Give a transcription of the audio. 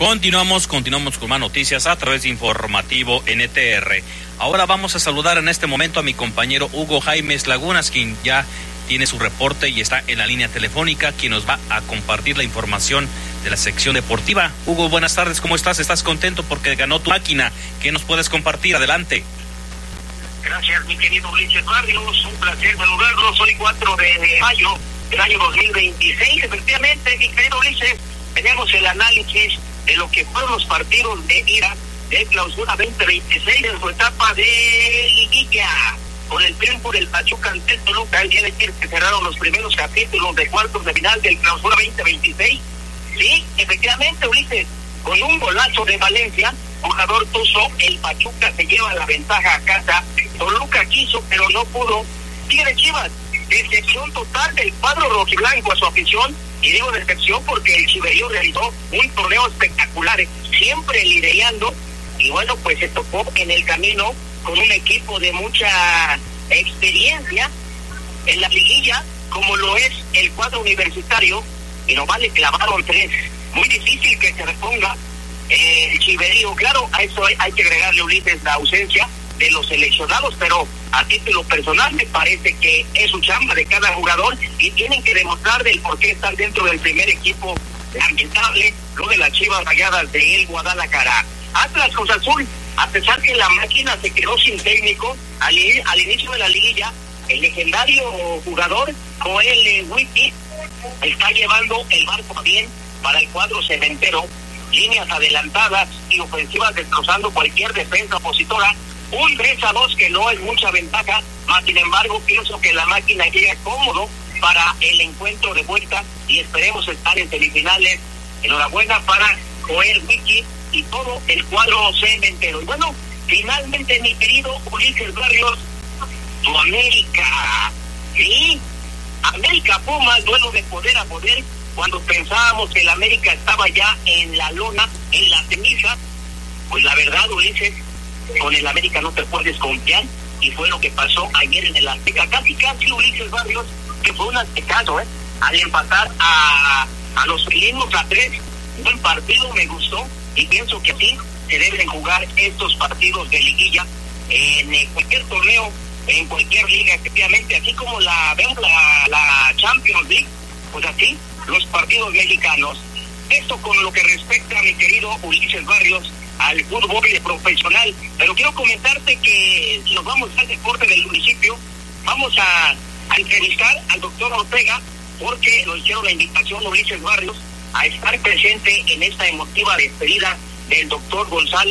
Continuamos con más noticias a través de Informativo NTR. Ahora vamos a saludar en este momento a mi compañero Hugo Jaimes Lagunas, quien ya tiene su reporte y está en la línea telefónica, quien nos va a compartir la información de la sección deportiva. Hugo, buenas tardes, ¿cómo estás? ¿Estás contento porque ganó tu máquina? ¿Qué nos puedes compartir? Adelante. Gracias, mi querido Ulises Barrios, un placer saludarlos. Hoy 4 de mayo del año 2026. Efectivamente, mi querido Ulises, tenemos el análisis de lo que fueron los partidos de ida de clausura 2026 en su etapa de liguilla. Con el triunfo del Pachuca ante el Toluca, hay que decir que cerraron los primeros capítulos de cuartos de final del clausura 2026. Sí, efectivamente, Ulises, con un golazo de Valencia, jugador Tuzo, el Pachuca se lleva la ventaja a casa. Toluca quiso, pero no pudo. Tigres Chivas, decepción total del cuadro rojiblanco a su afición, y digo decepción porque el Chiverío realizó un torneo espectacular, siempre liderando, y bueno, pues se topó en el camino con un equipo de mucha experiencia en la liguilla, como lo es el cuadro universitario, y nomás le clavaron 3. Muy difícil que se reponga el Chiverío. Claro, a eso hay que agregarle, Ulises, la ausencia de los seleccionados, pero a título personal me parece que es su chamba de cada jugador y tienen que demostrar del por qué están dentro del primer equipo. Lamentable lo de las Chivas Rayadas de el Guadalajara. Atlas Cruz Azul, a pesar que la máquina se quedó sin técnico al inicio de la liguilla, el legendario jugador Joel Wiki está llevando el barco bien para el cuadro cementero. Líneas adelantadas y ofensivas destrozando cualquier defensa opositora. Un 3-2 que no es mucha ventaja, más sin embargo pienso que la máquina llega cómodo para el encuentro de vuelta y esperemos estar en semifinales. Enhorabuena para Joel Wiki y todo el cuadro cementero. Y bueno, finalmente, mi querido Ulises Barrios, tu América, sí, América Pumas, duelo de poder a poder, cuando pensábamos que el América estaba ya en la lona, en la ceniza. Pues la verdad, Ulises, con el América no te puedes confiar, y fue lo que pasó ayer en el Azteca. Casi Ulises Barrios, que fue un aztecazo, al empatar a los felinos a 3. Buen partido, me gustó, y pienso que sí se deben jugar estos partidos de liguilla en cualquier torneo, en cualquier liga, efectivamente, así como vemos la Champions League, pues así los partidos mexicanos. Esto con lo que respecta, mi querido Ulises Barrios, al fútbol profesional. Pero quiero comentarte que si nos vamos al deporte del municipio, vamos a entrevistar al doctor Ortega, porque nos hicieron la invitación, Ulises Barrios, a estar presente en esta emotiva despedida del doctor González.